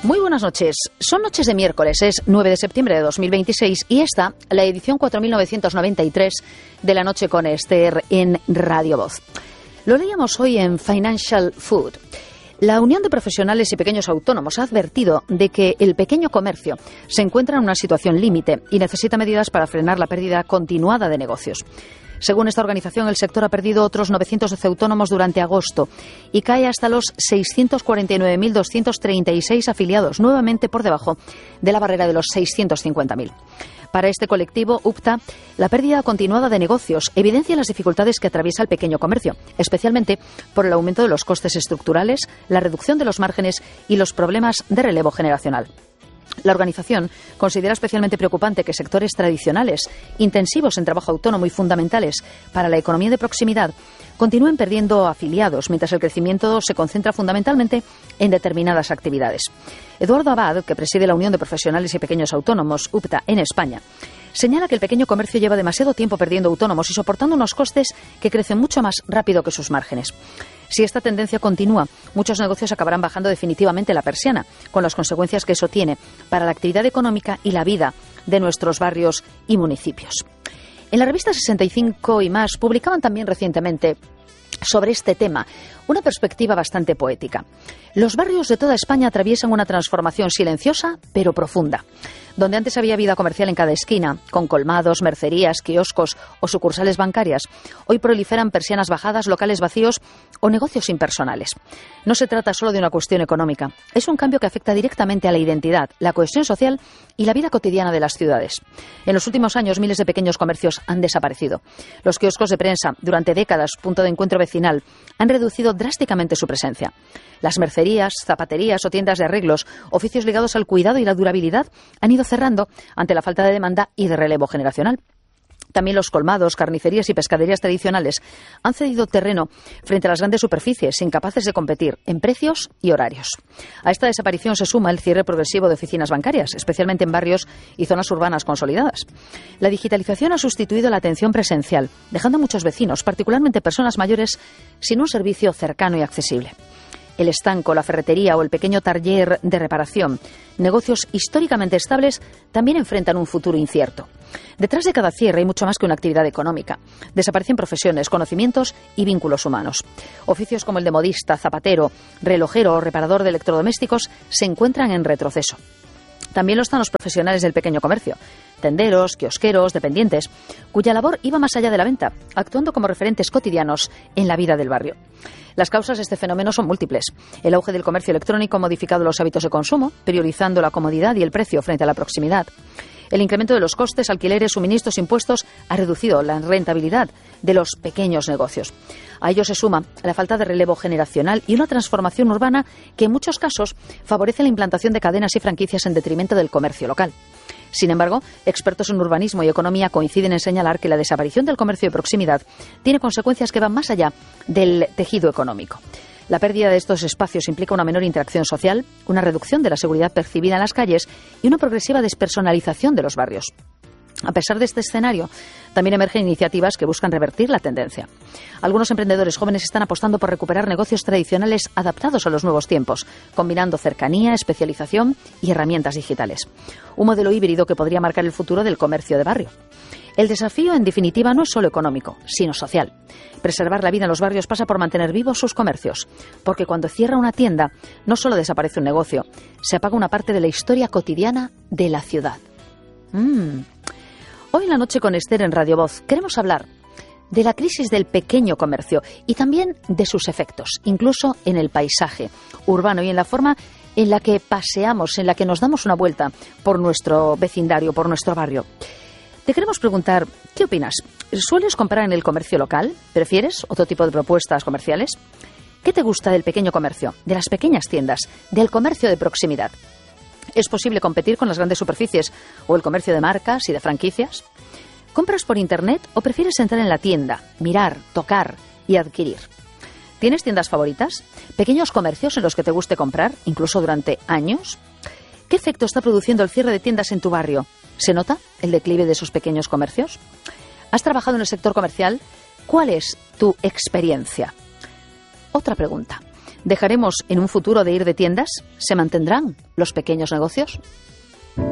Muy buenas noches. Son noches de miércoles, es 9 de septiembre de 2026 y esta, la edición 4993 de La Noche con Esther en Radio Voz. Lo leíamos hoy en Financial Food. La Unión de Profesionales y Pequeños Autónomos ha advertido de que el pequeño comercio se encuentra en una situación límite y necesita medidas para frenar la pérdida continuada de negocios. Según esta organización, el sector ha perdido otros 912 autónomos durante agosto y cae hasta los 649.236 afiliados, nuevamente por debajo de la barrera de los 650.000. Para este colectivo, UPTA, la pérdida continuada de negocios evidencia las dificultades que atraviesa el pequeño comercio, especialmente por el aumento de los costes estructurales, la reducción de los márgenes y los problemas de relevo generacional. La organización considera especialmente preocupante que sectores tradicionales, intensivos en trabajo autónomo y fundamentales para la economía de proximidad, continúen perdiendo afiliados, mientras el crecimiento se concentra fundamentalmente en determinadas actividades. Eduardo Abad, que preside la Unión de Profesionales y Pequeños Autónomos, UPTA, en España, señala que el pequeño comercio lleva demasiado tiempo perdiendo autónomos y soportando unos costes que crecen mucho más rápido que sus márgenes. Si esta tendencia continúa, muchos negocios acabarán bajando definitivamente la persiana, con las consecuencias que eso tiene para la actividad económica y la vida de nuestros barrios y municipios. En la revista 65 y más publicaban también recientemente sobre este tema una perspectiva bastante poética. Los barrios de toda España atraviesan una transformación silenciosa pero profunda. Donde antes había vida comercial en cada esquina, con colmados, mercerías, kioscos o sucursales bancarias, hoy proliferan persianas bajadas, locales vacíos o negocios impersonales. No se trata solo de una cuestión económica, es un cambio que afecta directamente a la identidad, la cohesión social y la vida cotidiana de las ciudades. En los últimos años, miles de pequeños comercios han desaparecido. Los kioscos de prensa, durante décadas punto de encuentro vecinal, han reducido drásticamente su presencia. Las mercerías, zapaterías o tiendas de arreglos, oficios ligados al cuidado y la durabilidad, han ido cerrando ante la falta de demanda y de relevo generacional. También los colmados, carnicerías y pescaderías tradicionales han cedido terreno frente a las grandes superficies, incapaces de competir en precios y horarios. A esta desaparición se suma el cierre progresivo de oficinas bancarias, especialmente en barrios y zonas urbanas consolidadas. La digitalización ha sustituido la atención presencial, dejando a muchos vecinos, particularmente personas mayores, sin un servicio cercano y accesible. El estanco, la ferretería o el pequeño taller de reparación, negocios históricamente estables, también enfrentan un futuro incierto. Detrás de cada cierre hay mucho más que una actividad económica. Desaparecen profesiones, conocimientos y vínculos humanos. Oficios como el de modista, zapatero, relojero o reparador de electrodomésticos se encuentran en retroceso. También lo están los profesionales del pequeño comercio, tenderos, kiosqueros, dependientes, cuya labor iba más allá de la venta, actuando como referentes cotidianos en la vida del barrio. Las causas de este fenómeno son múltiples. El auge del comercio electrónico ha modificado los hábitos de consumo, priorizando la comodidad y el precio frente a la proximidad. El incremento de los costes, alquileres, suministros, impuestos ha reducido la rentabilidad de los pequeños negocios. A ello se suma la falta de relevo generacional y una transformación urbana que en muchos casos favorece la implantación de cadenas y franquicias en detrimento del comercio local. Sin embargo, expertos en urbanismo y economía coinciden en señalar que la desaparición del comercio de proximidad tiene consecuencias que van más allá del tejido económico. La pérdida de estos espacios implica una menor interacción social, una reducción de la seguridad percibida en las calles y una progresiva despersonalización de los barrios. A pesar de este escenario, también emergen iniciativas que buscan revertir la tendencia. Algunos emprendedores jóvenes están apostando por recuperar negocios tradicionales adaptados a los nuevos tiempos, combinando cercanía, especialización y herramientas digitales. Un modelo híbrido que podría marcar el futuro del comercio de barrio. El desafío, en definitiva, no es solo económico, sino social. Preservar la vida en los barrios pasa por mantener vivos sus comercios, porque cuando cierra una tienda, no solo desaparece un negocio, se apaga una parte de la historia cotidiana de la ciudad. Hoy en La Noche con Esther en Radio Voz queremos hablar de la crisis del pequeño comercio y también de sus efectos, incluso en el paisaje urbano y en la forma en la que paseamos, en la que nos damos una vuelta por nuestro vecindario, por nuestro barrio. Te queremos preguntar, ¿qué opinas? ¿Sueles comprar en el comercio local? ¿Prefieres otro tipo de propuestas comerciales? ¿Qué te gusta del pequeño comercio, de las pequeñas tiendas, del comercio de proximidad? ¿Es posible competir con las grandes superficies o el comercio de marcas y de franquicias? ¿Compras por internet o prefieres entrar en la tienda, mirar, tocar y adquirir? ¿Tienes tiendas favoritas? ¿Pequeños comercios en los que te guste comprar, incluso durante años? ¿Qué efecto está produciendo el cierre de tiendas en tu barrio? ¿Se nota el declive de esos pequeños comercios? ¿Has trabajado en el sector comercial? ¿Cuál es tu experiencia? Otra pregunta. ¿Dejaremos en un futuro de ir de tiendas? ¿Se mantendrán los pequeños negocios?